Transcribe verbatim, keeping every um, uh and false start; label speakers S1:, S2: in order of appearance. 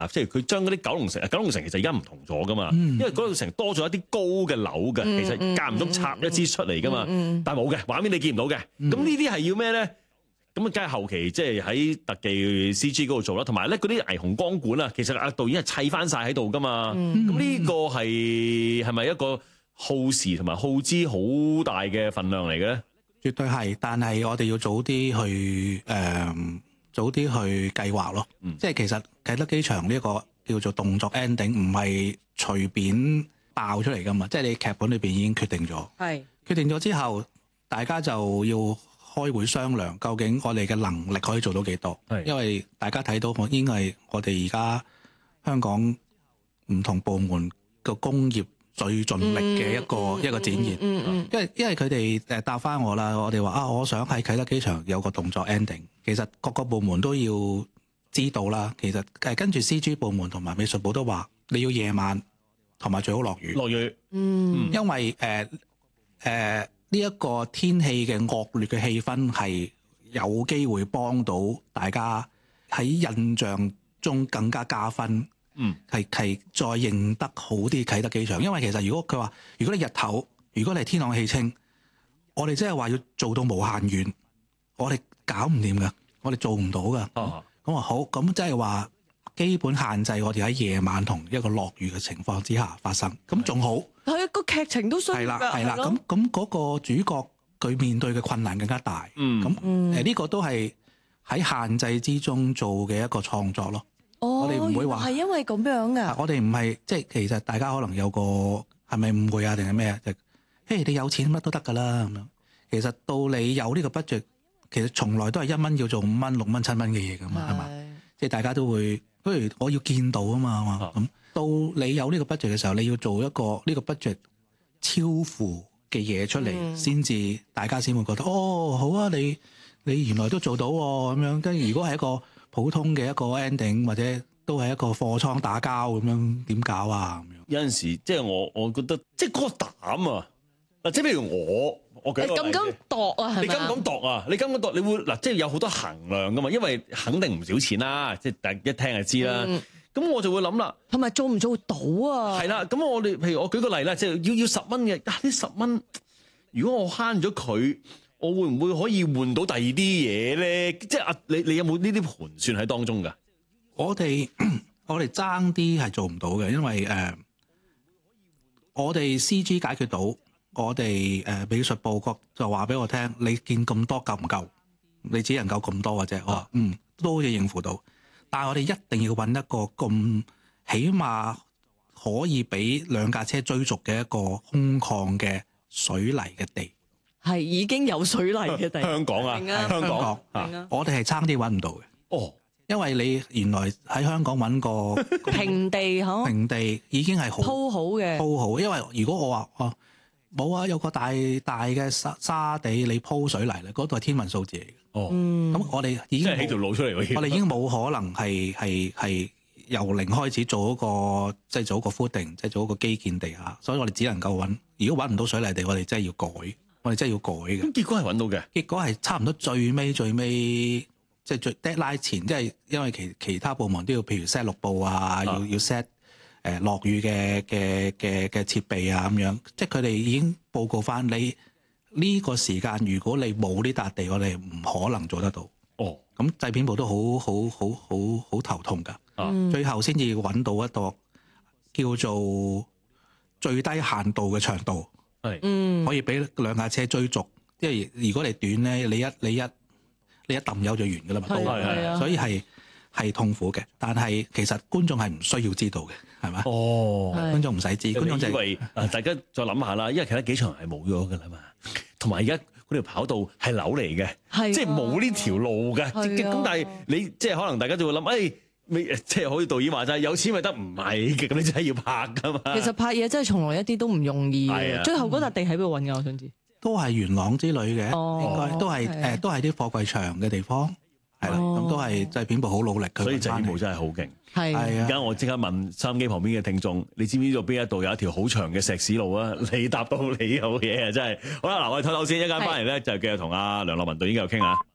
S1: 啊，即係佢將嗰啲九龍城，九龍城其實而家唔同咗噶嘛，
S2: 嗯、
S1: 因為九龍城多咗一啲高嘅樓嘅，
S3: 嗯、
S1: 其實間唔中插一支出嚟噶嘛，
S3: 嗯嗯、
S1: 但係冇嘅畫面你見唔到嘅。咁、嗯、呢啲係要咩咧？咁啊，梗係後期即係喺特技 C G 嗰度做啦，同埋咧嗰啲霓虹光管啊，其實阿導演係砌翻晒喺度噶嘛。咁呢、嗯、個係係咪一個耗時同埋耗資好大嘅份量嚟嘅咧？
S2: 絕對係，但係我哋要早啲去誒、呃，早啲去計劃咯。嗯、即係其實啟德機場呢一個叫做動作 ending，唔係隨便爆出嚟噶嘛。即係你劇本裏邊已經決定咗，係是決定咗之後，大家就要開會商量，究竟我哋嘅能力可以做到幾多？係因為大家睇到，我應該係我哋而家香港唔同部門個工業最盡力嘅一個、嗯、一個展現。嗯嗯，因為因為佢哋誒答翻我啦，我哋話啊，我想喺啟德機場有個動作 ending。其實各個部門都要知道啦。其實誒跟住 C G 部門同埋美術部都話，你要夜晚同埋最好落雨。
S1: 落雨，
S2: 嗯，因為誒誒。呃呃呢一個天氣嘅惡劣嘅氣氛係有機會幫到大家喺印象中更加加分，嗯，係係再認得好啲啟德機場。因為其實如果佢話，如果你日頭，如果你係天朗氣清，我哋即係話要做到無限遠，我哋搞唔掂㗎，我哋做唔到㗎。哦，咁話好，咁即係話基本限制我哋喺夜晚同一個落雨嘅情況之下發生，咁仲好。
S3: 係啊，個劇情都需要㗎。係啦，係啦，咁咁嗰個主角佢面對嘅困難更加大。嗯，咁誒呢個都係喺限制之中做嘅一個創作咯。哦，我哋唔會話係因為咁樣㗎。
S2: 我哋唔係即係其實大家可能有個係咪誤會啊定係咩啊？就誒你有錢乜都得㗎啦咁樣。其實到你有呢個 budget，其實從來都係一蚊要做五蚊、六蚊、七蚊嘅嘢㗎嘛，係嘛？即係大家都會，不如我要見到啊嘛嘛咁。到你有呢個 budget 嘅時候，你要做一個呢個 budget 超乎嘅嘢出嚟，先至、嗯、大家先會覺得哦，好啊，你你原來都做到喎咁樣。跟住如果係一個普通嘅一個 ending，或者都係一個貨倉打交咁樣，點搞啊咁樣？
S1: 有陣時即係我我覺得即係嗰個膽啊嗱，即係譬如我我舉個例，你敢唔敢度啊？你敢唔敢度啊？你敢唔敢度？你會嗱，即係有好多衡量噶嘛，因為肯定唔少錢啦，即係大一聽就知啦。嗯咁我就會諗啦，
S3: 同埋做唔做到啊？係
S1: 啦，咁我哋譬如我舉個例啦，即係要要十蚊嘅，啊呢十蚊，如果我慳咗佢，我會唔會可以換到第二啲嘢咧？即係啊，你你有冇呢啲盤算喺當中㗎？
S2: 我哋我哋爭啲係做唔到嘅，因為誒、呃，我哋 C G 解決到，我哋誒、呃、美術部個就話俾我聽，你見咁多夠唔夠？你只能夠咁多嘅啫。我話嗯，都可以應付到。但係我哋一定要揾一個咁起碼可以俾兩架車追逐嘅一個空曠嘅水泥嘅地，
S3: 係已經有水泥嘅地。
S1: 香港啊，
S3: 啊
S1: 香港
S3: 啊，
S2: 我哋係差啲揾唔到嘅。哦，因為你原來喺香港揾個
S3: 平地嗬，
S2: 平地已經係好
S3: 鋪好嘅，
S2: 鋪好。因為如果我話哦冇啊，有個大大嘅沙沙地，你鋪水泥咧，嗰度係天文數字嚟嘅。哦，咁我哋已經
S1: 即係起條路出嚟，
S2: 我哋已經冇可能係係係由零開始做一個即係做一個 footing，即係做一個基建地下，所以我哋只能夠揾。如果揾唔到水泥地，我哋真係要改，我哋真係要改嘅。
S1: 咁結果係揾到嘅，
S2: 結果係差唔多最尾最尾即係最 deadline 前，即係因為其其他部門都要譬如 set 綠布啊，啊要要 set 誒落雨嘅嘅嘅嘅設備啊咁樣，即係佢哋已經報告翻你。呢個時間，如果你冇呢笪地，我哋唔可能做得到。哦，咁製片部都好好好好好頭痛㗎。啊，最後先至揾到一個叫做最低限度嘅長度，係，嗯，可以俾兩架車追逐。因為如果你短咧，你一你一你一揼油就完㗎啦嘛，都係，所以係係痛苦嘅。但係其實觀眾係唔需要知道嘅，係嘛？哦，觀眾唔使知，觀眾就
S1: 以為啊，大家再諗下啦，因為其他幾場係冇咗㗎啦嘛。同埋而家嗰條跑道係樓嚟嘅，啊、即係冇呢條路嘅。咁、啊、但係你即係可能大家就會諗，誒、哎，未即係好似導演話齋，有錢咪得，唔係嘅，咁你真係要拍㗎嘛。
S3: 其實拍嘢真係從來一啲都唔容易嘅。啊、最後嗰笪地喺邊度揾㗎？我想知。
S2: 都係元朗之類嘅，
S3: 哦、
S2: 應該都係誒、呃，都係啲貨櫃場嘅地方。係啦，咁都係製片部好努力，
S1: 所以製片部真係好勁。
S3: 係，
S2: 而
S1: 家我即刻問收音機旁邊嘅聽眾，你知唔知道邊一度有一條好長嘅石屎路啊？你答到你好嘢啊！真係好啦，嗱，我哋唞唞先，一陣間翻嚟咧就繼續同阿梁樂文導演繼續傾下。